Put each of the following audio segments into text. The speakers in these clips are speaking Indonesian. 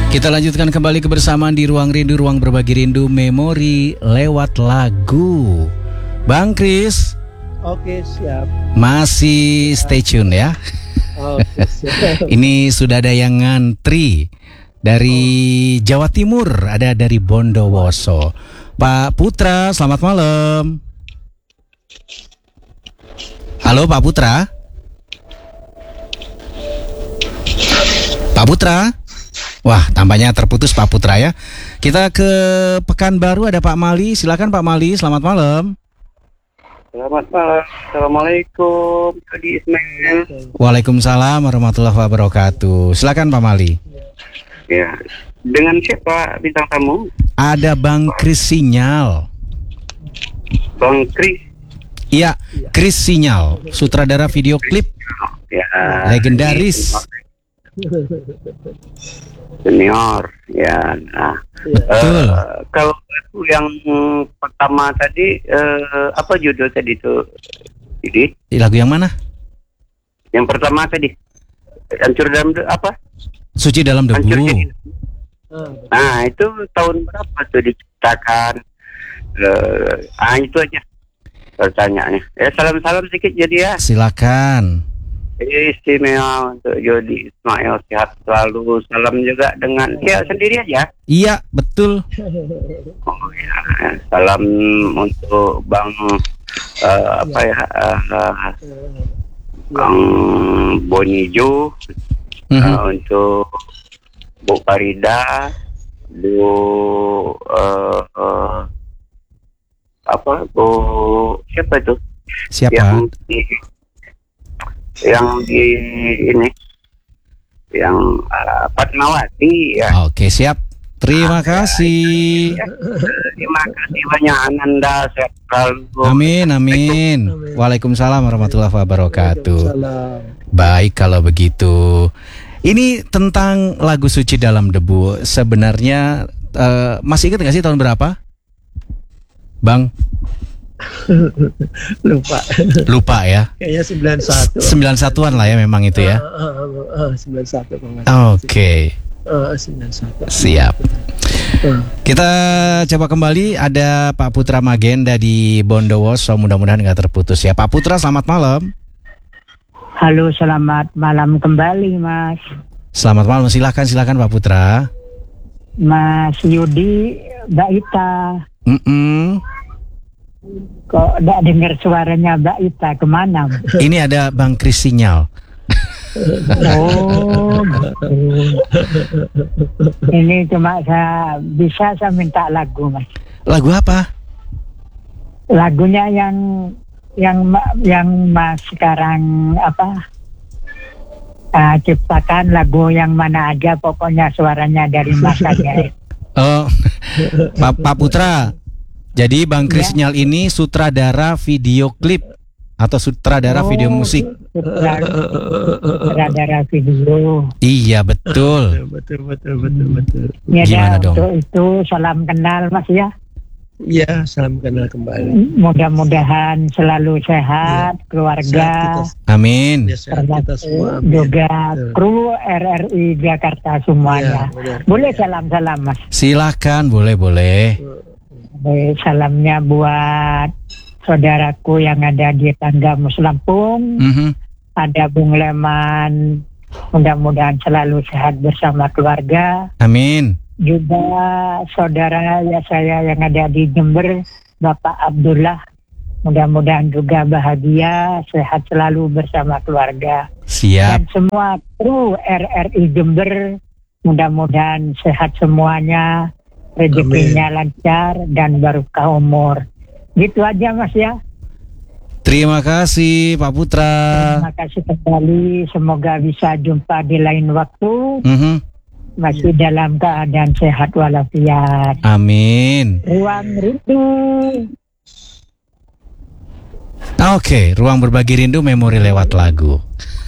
Kita lanjutkan kembali kebersamaan di Ruang Rindu, ruang berbagi rindu memori lewat lagu. Bang Kris. Oke, siap. Masih stay tune ya. Oke, siap. Ini sudah ada yang ngantri dari Jawa Timur, ada dari Bondowoso. Pak Putra, selamat malam. Halo Pak Putra. Pak Putra. Wah, tampaknya terputus Pak Putra ya. Kita ke Pekanbaru, ada Pak Mali. Silakan Pak Mali, selamat malam. Selamat malam. Assalamualaikum, Adi Ismail. Waalaikumsalam warahmatullahi wabarakatuh. Silakan Pak Mali. Ya, dengan siapa bintang tamu? Ada Bang Kris Sinyal. Bang Kris. Iya, Kris Sinyal, sutradara video klip Ya, legendaris. Senior. Ya, nah. Betul. Kalau lagu yang pertama tadi, apa judul tadi itu? Jadi, Lagu yang mana? yang pertama tadi, Hancur dalam apa? Suci dalam Hancur debu. jadi. Nah, itu tahun berapa tuh diciptakan? Itu aja pertanyaannya. Salam-salam sedikit jadi ya. Silakan. Istimewa untuk Jody Ismail, sehat selalu. Salam juga dengan ya sendiri aja. Iya, betul. Oh ya, salam untuk Bang Bang Bonijo, untuk Bu Farida, Bu Bu siapa itu? Siapa? Yang di ini, yang Fatmawati ya. Oke, siap. Terima kasih. Ya. Terima kasih banyak Ananda, sehat selalu. Amin, amin. Waalaikumsalam warahmatullahi wabarakatuh. Baik kalau begitu. Ini tentang lagu Suci Dalam Debu. Sebenarnya masih ingat nggak sih tahun berapa, Bang? Lupa ya. Kayaknya 91. 91-an lah ya memang itu ya. 91. Oke. 91. Siap. Kita coba kembali, ada Pak Putra Magenda di Bondowoso, mudah-mudahan nggak terputus ya. Pak Putra, selamat malam. Halo, selamat malam kembali Mas. Selamat malam, silakan Pak Putra. Mas Yudi, Mbak Ita. Kok tidak dengar suaranya Mbak Ita, kemana? Ini ada Bang Kris Sinyal. Oh, ini cuma saya minta lagu Mas. Lagu apa? Lagunya yang Mas sekarang ciptakan, lagu yang mana aja, pokoknya suaranya dari Mas aja. Oh, Pak Putra. Jadi Bang Kris Sinyal ini sutradara video klip atau sutradara video musik? Sutradara video. Iya, betul. Betul. Ya, Gimana dong? untuk itu salam kenal Mas ya. Iya, salam kenal kembali. Mudah-mudahan selalu sehat, keluarga. Amin. Sehat kita semua. Amin. Juga kru RRI Jakarta semuanya. Ya, boleh salam-salam Mas. Silakan, boleh. Salamnya buat saudaraku yang ada di Tanggamus Lampung. Ada Bung Leman, mudah-mudahan selalu sehat bersama keluarga. Amin. Juga saudara saya yang ada di Jember, Bapak Abdullah, mudah-mudahan juga bahagia, sehat selalu bersama keluarga. Siap. Dan semua kru RRI Jember, mudah-mudahan sehat semuanya, rezekinya lancar dan barokah umur. Gitu aja Mas ya. Terima kasih Pak Putra. Terima kasih kembali, semoga bisa jumpa di lain waktu. Masih dalam keadaan sehat walafiat. Amin. Ruang Rindu. Oke, ruang berbagi rindu memori lewat lagu.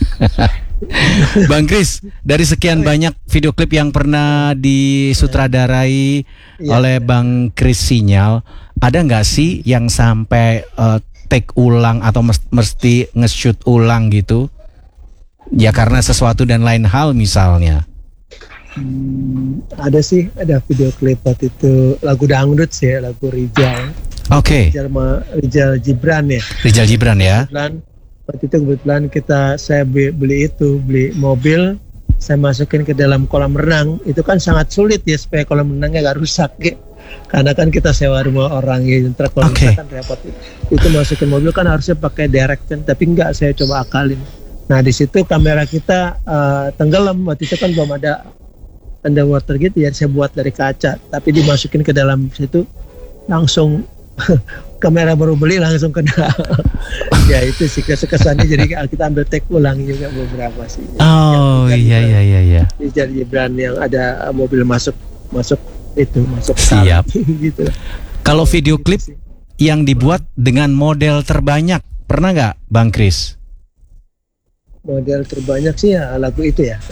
Bang Kris, dari sekian banyak video klip yang pernah disutradarai oleh Bang Kris Sinyal, ada nggak sih yang sampai take ulang atau mesti nge-shoot ulang gitu? Ya karena sesuatu dan lain hal misalnya. Ada sih, ada video klip waktu itu lagu dangdut sih, lagu Rijal. Oke. Rijal Gibran ya. Rijal Gibran ya. Waktu itu kebetulan saya beli mobil, saya masukin ke dalam kolam renang. Itu kan sangat sulit ya supaya kolam renangnya gak rusak ya. Karena kan kita sewa rumah orang ya, kalau misalkan repot. Itu masukin mobil kan harusnya pakai direct kan, tapi enggak, saya coba akalin. Nah di situ kamera kita tenggelam. Waktu itu kan belum ada underwater gitu ya, saya buat dari kaca, tapi dimasukin ke dalam situ langsung kamera baru beli langsung kena. Ya itu sih kesannya, jadi kita ambil take ulang juga beberapa sih. Oh iya. Rijal Gibran yang ada mobil masuk siap gitu. Kalau video klip yang dibuat dengan model terbanyak pernah nggak Bang Kris? Model terbanyak sih ya lagu itu ya,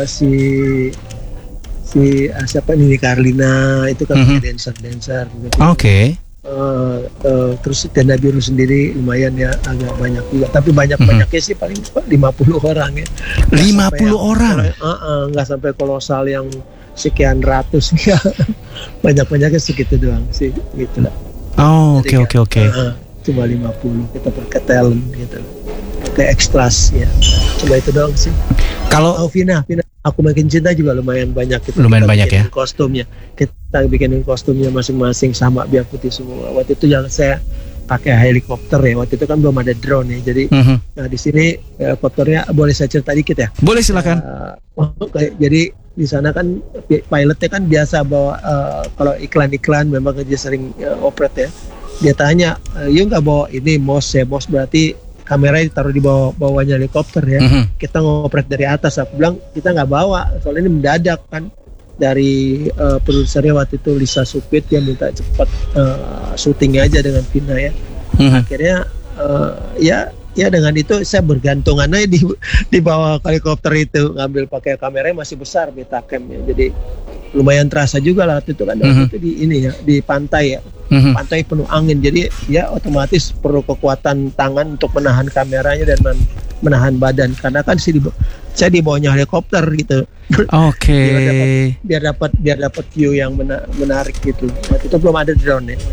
siapa Nini Carlina itu kan dancer gitu. Oke. Terus Tenda Biru sendiri lumayan ya, agak banyak juga, tapi banyaknya sih paling 50 orang ya. 50 orang? Nggak sampai kolosal yang sekian ratus ya. Banyak-banyaknya segitu doang sih gitu lah. Oh oke. Cuma 50 kita pakai talent gitu, pakai ekstras ya, cuma itu doang sih. Kalau Vina Aku Makin Cinta juga lumayan banyak kita banyak ya kostumnya, kita bikinin kostumnya masing-masing sama biar putih semua. Waktu itu yang saya pakai helikopter ya, waktu itu kan belum ada drone ya, jadi nah di sini helikopternya, boleh saya cerita dikit ya? Boleh silakan. Jadi di sana kan pilotnya kan biasa bawa kalau iklan-iklan memang dia sering operate ya, dia tanya, yuk nggak bawa ini MOS ya, MOS berarti kameranya ditaruh di bawahnya helikopter ya. Kita ngopret dari atas. Aku bilang kita nggak bawa, soalnya ini mendadak kan. Dari produsernya waktu itu Lisa Supit, dia minta cepat syutingnya aja dengan Vina ya. Akhirnya ya dengan itu saya bergantungan aja di bawah helikopter itu, ngambil pakai kameranya masih besar Betacam-nya. Jadi lumayan terasa juga lah waktu itu kan. Waktu itu di pantai ya. Pantai penuh angin, jadi ya otomatis perlu kekuatan tangan untuk menahan kameranya dan menahan badan, karena kan saya di bawahnya helikopter gitu. Oke. biar dapat view yang menarik gitu. Waktu itu belum ada drone ya.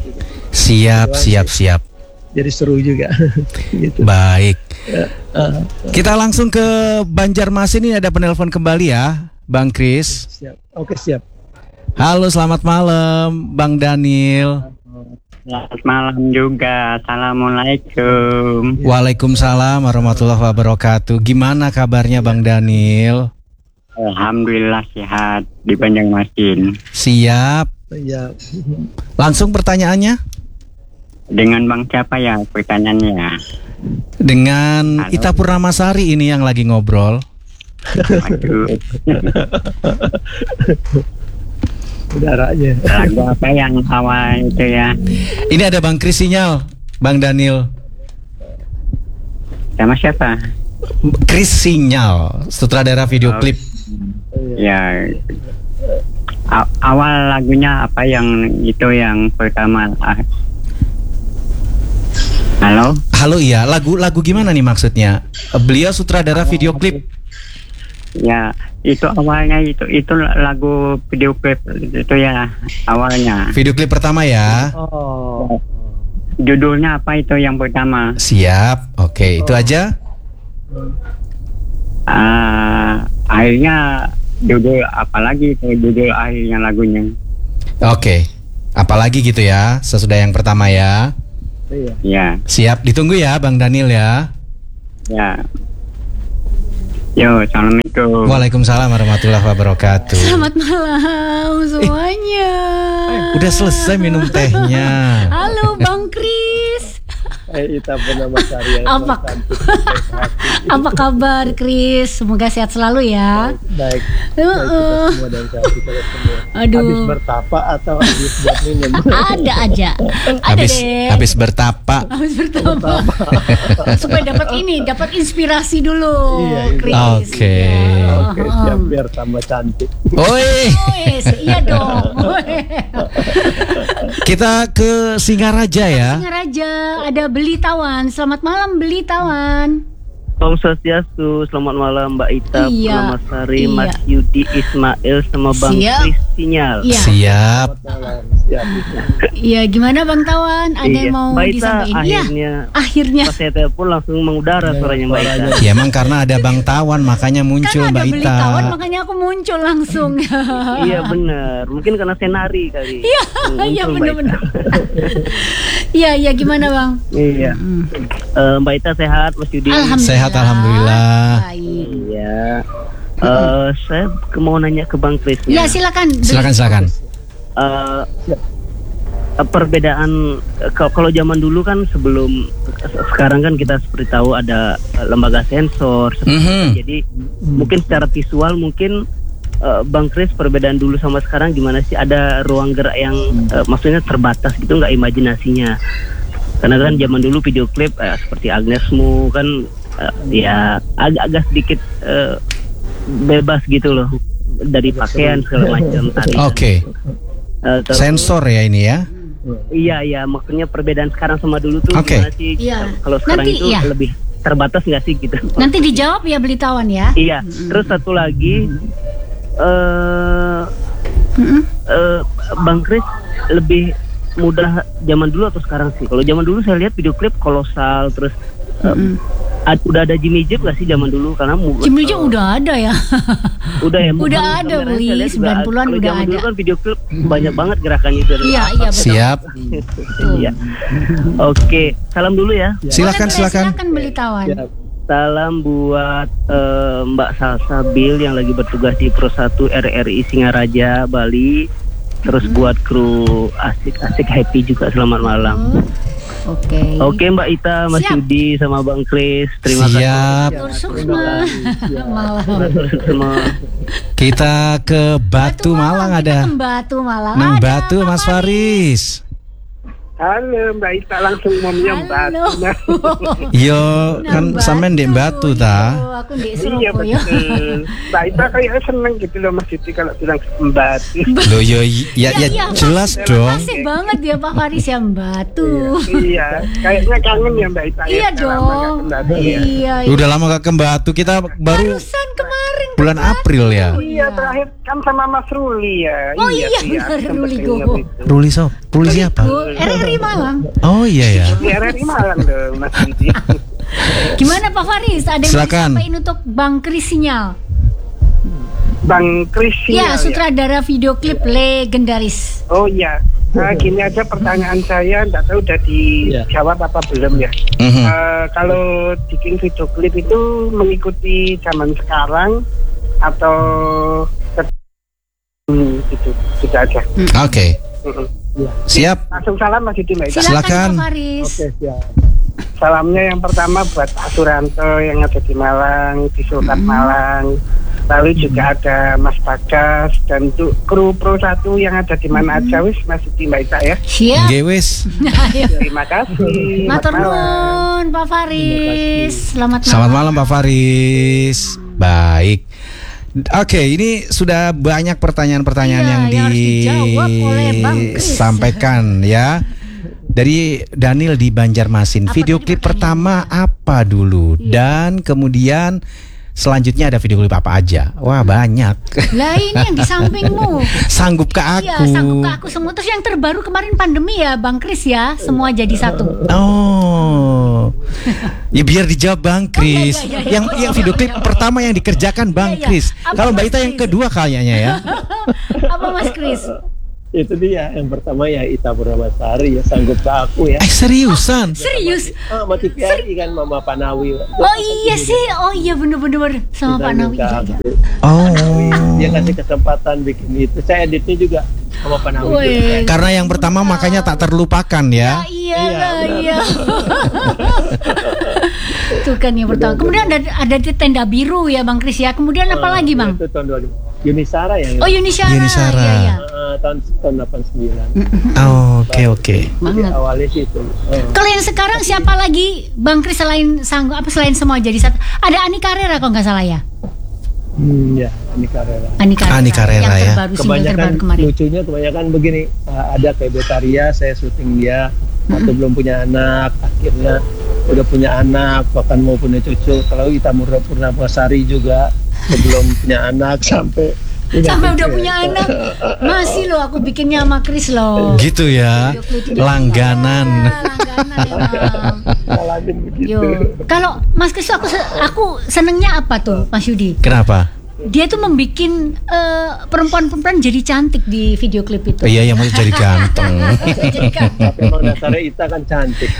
Siap. Jadi seru juga. Gitu. Baik. Kita langsung ke Banjarmasin, ini ada penelpon kembali ya, Bang Kris. Siap. Oke, siap. Halo, selamat malam, Bang Daniel. Selamat malam juga. Assalamualaikum. Waalaikumsalam warahmatullahi wabarakatuh. Gimana kabarnya Bang Daniel? Alhamdulillah sehat di Banjarmasin. Siap. Siap. Langsung pertanyaannya? Dengan Bang siapa ya pertanyaannya? Dengan Ita Purnamasari ini yang lagi ngobrol. Aduh. Udaranya. Lagu apa yang awal itu ya? Ini ada Bang Kris sinyal, Bang Daniel. Sama siapa? Kris sinyal, sutradara video klip. Ya. Awal lagunya apa yang itu yang pertama? Halo, iya. Lagu gimana nih maksudnya? Beliau sutradara video klip. Ya, itu awalnya itu lagu video klip itu ya awalnya. Video klip pertama ya. Judulnya apa itu yang pertama? Siap. Oke, itu aja. Akhirnya judul apalagi itu judul akhirnya lagunya. Oke. Apalagi gitu ya sesudah yang pertama ya. Iya. Siap, ditunggu ya Bang Daniel ya. Ya. Yo, assalamualaikum. Waalaikumsalam warahmatullahi wabarakatuh. Selamat malam semuanya. Udah selesai minum tehnya. Halo Bang Kris. Ita Purnamasari yang Apa kabar Kris? Semoga sehat selalu ya. Baik. Kita semua dan sehat kita semua. Aduh. Habis bertapa atau habis buat minum? Ada aja. Ada deh. Habis bertapa. Habis bertapa. Supaya dapat inspirasi dulu, Iya, Kris. Oke. Oke, siap, biar tambah cantik. Oi. Iya dong. Kita ke Singaraja ya. Singaraja ada Beli Tawan. Selamat malam Beli Tawan. Om Swastiastu, selamat malam Mbak Ita, Iya. Mas Sari, Iya. Mas Yudi, Ismail, sama Bang Siap. Kris Sinyal. Iya. Siap. Iya, gimana Bang Tawan? Ada yang mau Mbak Ita, disampaikan? Iya. akhirnya Akhirnya. pas saya telepon langsung mengudara suaranya Mbak Ita. Ya emang karena ada Bang Tawan makanya muncul Kan ada Mbak beli Ita. Tawan, makanya aku muncul langsung. Iya benar, mungkin karena senari kali. Iya, Muncul iya Mbak benar-benar. Ita. Iya, iya gimana Bang? Iya. Mbak Ita sehat, Mas Yudi. Sehat, alhamdulillah. Baik. Iya. Saya mau nanya ke Bang Kris. Ya silakan. Silakan. Perbedaan kalau zaman dulu kan sebelum sekarang kan kita seperti tahu ada lembaga sensor jadi mungkin secara visual mungkin Bang Kris perbedaan dulu sama sekarang gimana sih, ada ruang gerak yang maksudnya terbatas gitu nggak imajinasinya, karena kan zaman dulu video klip seperti Agnesmu kan ya agak sedikit bebas gitu loh dari pakaian segala macam tadi. Oke. Sensor ya ini ya. Iya, maksudnya perbedaan sekarang sama dulu tuh Oke. gimana sih? Iya. Kalau sekarang Nanti, itu iya. lebih terbatas nggak sih gitu? Nanti dijawab ya Beli Tawan ya. Iya. Terus satu lagi, Bang Kris lebih mudah zaman dulu atau sekarang sih? Kalau zaman dulu saya lihat video klip kolosal, terus udah ada Jimmy Jeep nggak sih zaman dulu? Karena Jimmy Jeep udah ada ya. Udah ya. Udah ada, kameranya Beli. saya lihat juga 90-an kalau udah zaman ada. dulu kan video klip banyak banget gerakannya itu. Iya, betul. Siap. Iya. Oke, salam dulu ya. Silakan. Silakan Beli Tawan. Salam buat Mbak Salsa Bill yang lagi bertugas di Pro 1 RRI Singaraja, Bali. Terus buat kru asik happy juga selamat malam. Oke Mbak Ita, Mas Siap. Yudi sama Bang Kris, terima Siap. Suksma. Malam. kasih. Kita ke Batu Malang ada. Kita ke Batu Malang. Nang Ada Batu Pak Mas Faris. Halo Mbak Ita, langsung mau menyambat. Halo. Yo kan sampean di Batu ta. Yo, aku di Iya Surabaya. betul. Mbak Ita kayaknya seneng gitu loh Mas Siti kalau bilang Batu. Loh yo ya Iya. jelas dong. Asik banget ya Pak Faris yang Batu. Iya, kayaknya kangen ya Mbak Ita. Iya ya, udah lama nggak dong. ke Batu, ya. Iya. Udah lama gak ke Batu, kita baru Barusan kemarin bulan ke Batu. April ya. Iya, terakhir kan sama Mas Ruli ya. Oh iya, benar, aku Ruli sempet Go. ingat itu. Ruli siapa? RRI Malang. Oh iya ya. Di RRI Malang dong Mas Siti. Gimana Pak Faris? Ada yang Silakan. disampaikan untuk Bang Kris Sinyal? Bang Kris Ya, Sinyal, sutradara video klip legendaris. Oh iya. Nah, gini aja pertanyaan saya, nggak tahu udah dijawab apa belum ya. Mhm. Kalau bikin video klip itu mengikuti zaman sekarang atau gitu aja. Oke. Mhm. Siap. Langsung salam Mas Didi Mbak Ita. Silakan. Pak Faris. Siap. Salamnya yang pertama buat Pak Suranto yang ada di Malang, di Sultan Malang. Lalu juga ada Mas Bagas dan untuk kru Pro 1 yang ada di mana aja wis Mas Didi Mbak Ita ya. Siap. Nggih wis. Ayo. Terima kasih. Matur Selamat malam. nuwun Pak Faris. Selamat Selamat malam Pak Faris. Baik. Oke, ini sudah banyak pertanyaan-pertanyaan Iya, yang yang harus dijawab oleh Bang Kris. disampaikan ya. Dari Daniel di Banjarmasin. Apa Video tadi klip pertanyaannya? pertama apa dulu? Dan kemudian selanjutnya ada video klip apa aja? Wah, banyak. Lah ini yang di sampingmu. Sanggup ke aku. Iya, sanggup ke aku semua. Terus yang terbaru kemarin pandemi ya Bang Kris ya. Semua jadi satu. Oh, ya biar dijawab Bang Kris. iya, iya. Yang video klip pertama yang dikerjakan Bang Iya, iya. Kris. Apa Kalau Mbak Mas Ita yang Kris? kedua kayaknya ya. Apa Mas Kris? Itu dia yang pertama ya Ita Purnamasari ya sanggup ke aku ya. Seriusan? Serius? Sama TVRI kan Mama Panawi. Oh iya sih. Oh iya bener-bener sama Pak Nawi. Iya, iya. Oh. Dia kasih kesempatan bikin itu. Saya editnya juga sama Panawi. Wih. Karena yang pertama makanya tak terlupakan ya. Iya lah, iya. Itu kan yang pertama. Kemudian ada di tenda biru ya Bang Kris ya. Kemudian apa lagi Bang? Itu tahun 2000. Yunisara yang Oh Yunisara. Yunisara. Iya, iya. tahun 89. Oke. Jadi Banget. awalnya sih itu. Kalau yang sekarang siapa lagi Bang Kris selain sanggup apa selain semua jadi satu? Ada Ani Carrera kalau nggak salah ya. Ya, ini Carrera. Ani Carrera. Ani Carrera, yang ya. terbaru single Kebanyakan terbaru kemarin. lucunya kebanyakan begini, ada kayak Betaria saya syuting dia waktu belum punya anak, akhirnya udah punya anak, bahkan mau punya cucu. Kalau kita Purnamawasari juga sebelum punya anak sampai udah punya anak. Masih loh aku bikinnya sama Chris loh. Gitu ya. Langganan. Yo, kalau Mas Chris aku senengnya apa tuh, Mas Yudi? Kenapa? Dia tuh membikin perempuan-perempuan jadi cantik di video klip itu. Iya, yang mau jadi ganteng. Tapi memang dasarnya Ita kan cantik.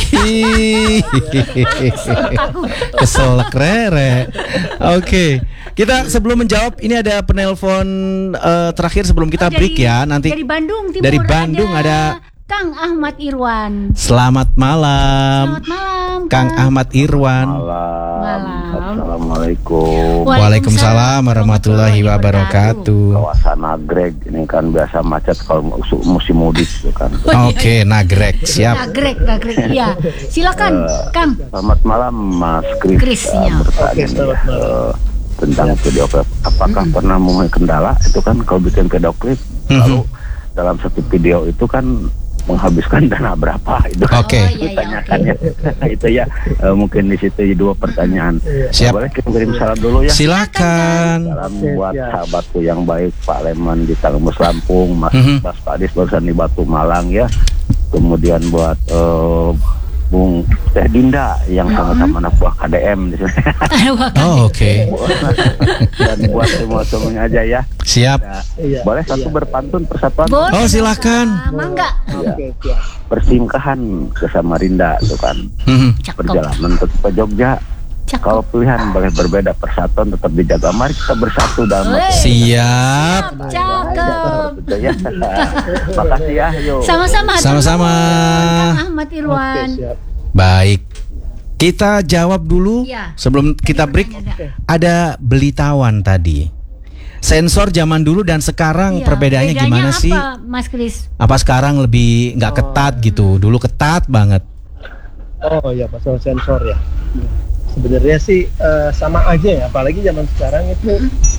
Keselak rere. Oke. Kita sebelum menjawab, ini ada penelpon terakhir sebelum kita break ya. Nanti dari Bandung Timur. Dari Bandung ada Kang Ahmad Irwan. Selamat malam. Selamat malam, Kang Ahmad Irwan. Malam. Assalamualaikum. Waalaikumsalam warahmatullahi wabarakatuh. Kawasan Nagreg ini kan biasa macet kalau musim mudik itu kan. Oke, Nagreg siap. Nagreg, iya. Silakan, Kang. Selamat malam, Mas Chris. Bertanya tentang video klip. Apakah pernah mengalami kendala? Itu kan kalau bikin video klip, lalu dalam satu video itu kan menghabiskan dana berapa itu? Oke. Tanyakannya itu ya, mungkin di situ 2 pertanyaan. Siap. Boleh kirim salam dulu ya? Silakan. Salam buat sahabatku yang baik, Pak Leman di Tangmus Lampung, Mas Padis barusan di Batu Malang ya. Kemudian buat Bung Teh Dinda yang sama-sama anak buah KDM di sini. Oke. Dan buat semua-semuanya aja ya. Siap. Boleh satu berpantun persatuan? Oh, silakan. Mangga. Ya. Persingkahan ke Samarinda itu kan. Perjalanan ke Jogja. Kalau pilihan boleh berbeda, persatuan tetap dijaga. Mari kita bersatu dalam Siap. Cakep. Ya. Makasih ya. Yuk. Sama-sama. Sama-sama. Kang Ahmad Irwan. Baik. Kita jawab dulu sebelum kita break. Ada Belitawan tadi. Sensor zaman dulu dan sekarang perbedaannya gimana apa, sih? Mas Chris? Apa sekarang lebih nggak ketat gitu? Dulu ketat banget. Oh ya, masalah sensor ya. Sebenarnya sih sama aja ya, apalagi zaman sekarang itu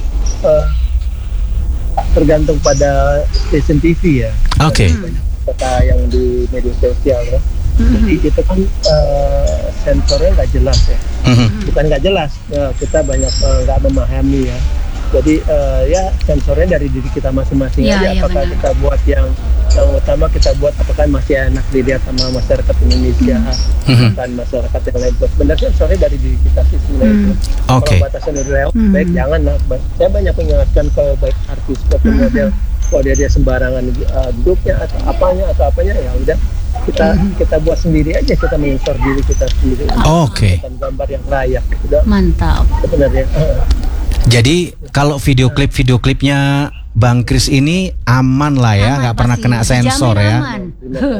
tergantung pada stasiun TV ya. Oke. Kata yang di media sosial ya. Jadi itu kan sensornya nggak jelas ya. Bukan nggak jelas, kita banyak nggak memahami ya. Jadi ya sensornya dari diri kita masing-masing aja. Apakah kita buat yang utama kita buat apakah masih enak dilihat sama masyarakat Indonesia, bukan masyarakat yang lain. Sebenarnya sensornya dari diri kita sih sebenarnya. Kalau batasan udah lewat, baik jangan lah. Saya banyak mengingatkan kalau baik artis atau model, kalau dia sembarangan duduknya atau apanya ya udah kita buat sendiri aja, kita mensor diri kita sendiri. Oke. Gambar yang layak. Udah. Mantap. Sebenarnya. Jadi kalau video klipnya Bang Chris ini aman lah ya, nggak pernah kena sensor ya. Aman.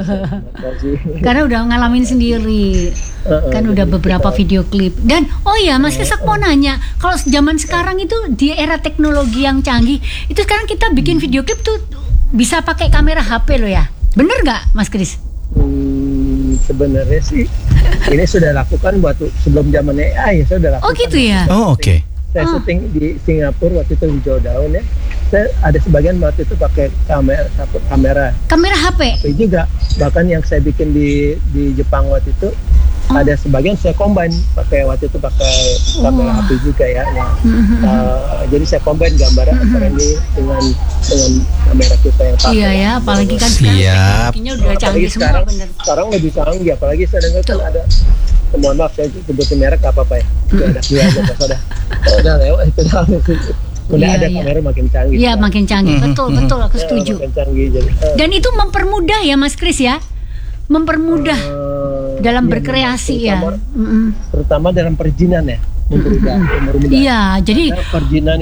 Karena udah ngalamin sendiri, kan udah beberapa video klip. Dan oh ya Mas Chris, aku mau nanya, kalau zaman sekarang itu di era teknologi yang canggih, itu sekarang kita bikin video klip tuh bisa pakai kamera HP loh ya, bener nggak Mas Chris? Sebenarnya sih ini sudah lakukan waktu sebelum zaman AI, saya sudah lakukan. Oh gitu ya. Oh oke. Saya syuting di Singapura waktu itu di Hijau Daun ya. Saya ada sebagian waktu itu pakai kamera HP juga. Bahkan yang saya bikin di Jepang waktu itu ada sebagian saya combine waktu itu pakai kamera HP juga ya. Jadi saya combine gambar antara ini dengan kamera kita yang pakai. Iya ya, apalagi kan sekarang teknologinya udah canggih semua, bener. Sekarang lebih canggih, apalagi saya dengar kan ada. Mohon maaf saya sebutin merek apa ya. Itu ada sudah lewat itu udah ada kamera makin canggih. Iya makin canggih, betul aku setuju. Makin canggih jadi. Dan itu mempermudah ya Mas Chris ya, mempermudah dalam berkreasi ya. Terutama dalam perizinan ya, mempermudah. Iya, jadi perizinan